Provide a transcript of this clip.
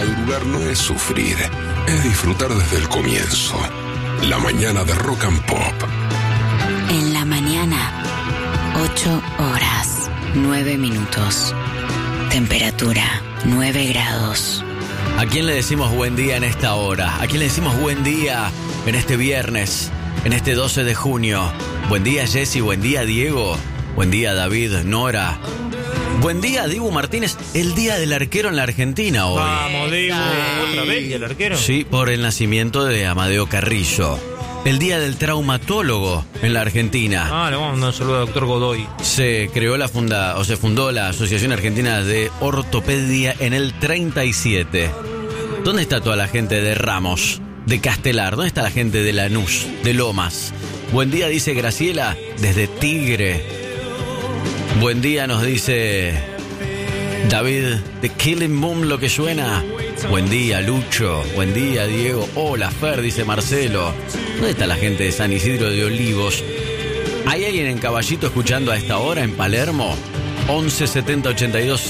madrugar no es sufrir, es disfrutar desde el comienzo. La mañana de Rock and Pop. En la mañana, 8 horas, 9 minutos. Temperatura, 9 grados. ¿A quién le decimos buen día en esta hora? ¿A quién le decimos buen día en este viernes, en este 12 de junio? Buen día, Jessy. Buen día, Diego. Buen día, David, Nora. Buen día, Dibu Martínez. El día del arquero en la Argentina hoy. Vamos, Dibu. ¿Otra vez el arquero? Sí, por el nacimiento de Amadeo Carrillo. El día del traumatólogo en la Argentina. Le vamos a mandar un saludo al doctor Godoy. Se fundó la Asociación Argentina de Ortopedia en el 37. ¿Dónde está toda la gente de Ramos, de Castelar? ¿Dónde está la gente de Lanús, de Lomas? Buen día, dice Graciela, desde Tigre. Buen día, nos dice David, de Killing Boom, lo que suena. Buen día, Lucho. Buen día, Diego. Hola, Fer, dice Marcelo. ¿Dónde está la gente de San Isidro de Olivos? ¿Hay alguien en Caballito escuchando a esta hora en Palermo? 11 70 82